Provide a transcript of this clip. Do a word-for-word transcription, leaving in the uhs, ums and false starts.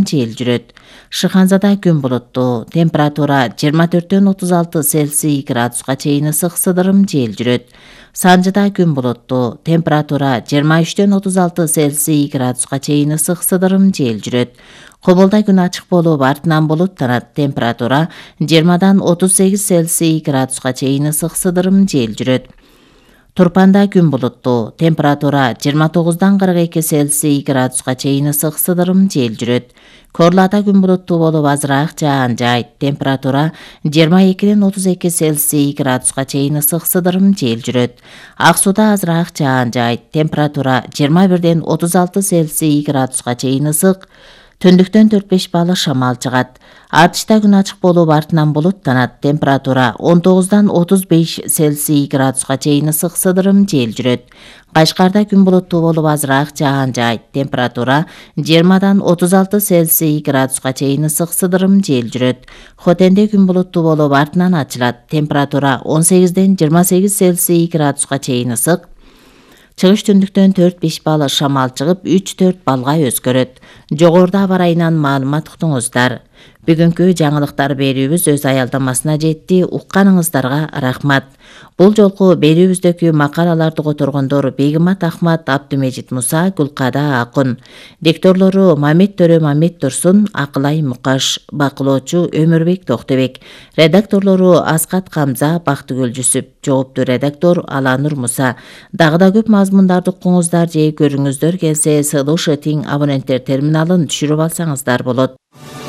сыдырым жел жүрөт. Шыханзада күн булуттуу, температура жыйырма төрттөн отуз алты Цельсий градуска чейин ысык сыдырым жел жүрөт. Санжыда күн булуттуу, температура жыйырма үчтөн отуз алты Цельсий градуска чейин ысык сыдырым жел жүрөт. Коболда күн ачык болуп, артынан булуттанат, температура жыйырмадан отуз сегиз Цельсий градуска чейин ысык сыдырым жел жүрөт. Турпанда күн булуттуу, температура жыйырма тогуздан кырк эки Цельсий градуска чейин ысык сыдырым жел жүрөт. Корлада күн булуттуу болуп, азыраак жаан жайт, температура жыйырма экиден отуз эки Цельсий градуска чейин ысык сыдырым жел жүрөт. Ак сууда азыраак жаан жайт, температура жыйырма бирден отуз алты Цельсий градуска чейин ысык, түндүктөн төрт беш балык шамал чыгат. Атышта күн ачык болуп, артынан булуттанат, температура он тогуздан отуз беш Цельсий градуска чейин ысык сыдырым жел жүрөт. Кашкарда күн булуттуу болуп, азыраак жаан жайт, температура жыйырмадан отуз алты Цельсий градуска чейин ысык сыдырым жел жүрөт. Хотенде күн булуттуу болуп, артынан ачылат, температура он сегизден жыйырма сегиз Цельсий градуска чейин ысык, чыгыш түндүктөн төрт беш балл шамал чыгып, үч төрт балга өзгөрөт. Жогоруда аба ырайынан маалымат уктуңуздар. Бүгүнкү жаңылыктар берүүбүз өз аялдамасына жетти. Укканыңыздарга рахмат. Бул жолку берүүбүздөгү макалаларды которгондор Бегимат Ахмат, Абдымежит Муса, Гүлкада Акын. Дикторлору Мамет Төрө Мамет Турсун, Акылай Мукаш, бакылоочу Өмүрбек Токтобек. Редакторлору Аскат Камза, Бактыгүл Жүсүп. Жоопту редактор Аланур Муса. Дагы да көп мазмундарды укуңуздар же көрүңүздөр келсе, Сылуу Шетиң абоненттер терминалын түшүрүп алсаңыздар болот.